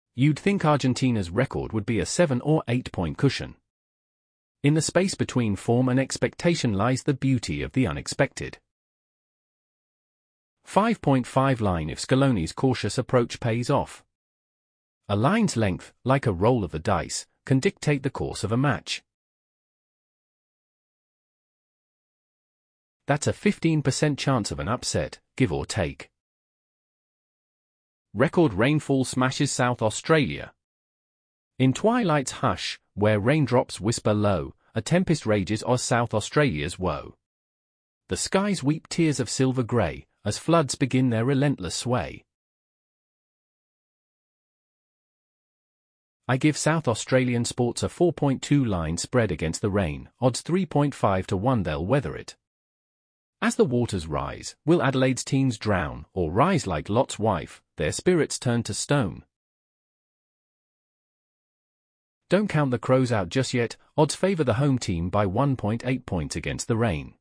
You'd think Argentina's record would be a 7 or 8-point cushion. In the space between form and expectation lies the beauty of the unexpected. 5.5 line. If Scaloni's cautious approach pays off. A line's length, like a roll of the dice, can dictate the course of a match. That's a 15% chance of an upset, give or take. Record rainfall smashes South Australia. In twilight's hush, where raindrops whisper low, a tempest rages o'er South Australia's woe. The skies weep tears of silver grey, as floods begin their relentless sway. I give South Australian sports a 4.2 line spread against the rain, odds 3.5 to 1 they'll weather it. As the waters rise, will Adelaide's teams drown, or rise like Lot's wife, their spirits turn to stone? Don't count the Crows out just yet, odds favour the home team by 1.8 points against the rain.